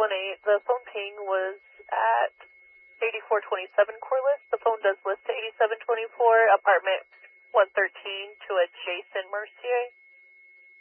318. The phone ping was at 8427 Corliss. The phone does list to 8724, apartment 113 to a Jason Mercier.